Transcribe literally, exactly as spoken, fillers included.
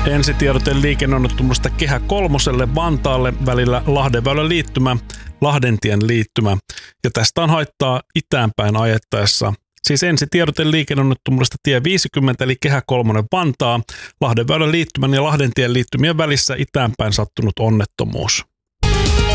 Ensitiedote liikenneonnettomuudesta Kehä kolmoselle Vantaalle välillä Lahdenväylän liittymä, Lahdentien liittymä. Ja tästä on haittaa itäänpäin ajettaessa. Siis ensitiedote liikenneonnettomuudesta tie viisikymmentä eli Kehä kolmonen Vantaa, Lahdenväylän liittymän ja Lahdentien liittymien välissä itäänpäin sattunut onnettomuus.